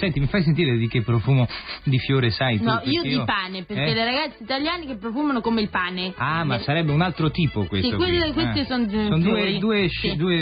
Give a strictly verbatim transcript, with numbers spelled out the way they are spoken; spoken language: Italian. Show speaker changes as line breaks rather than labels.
Senti, mi fai sentire di che profumo di fiore sai tu?
No, io
Perché
di pane, perché
eh?
le ragazze italiane che profumano come il pane.
Ah, ma sarebbe un altro tipo questo
Sì, quelle,
qui.
queste
Ah.
sono
Sono due, due,
sì.
due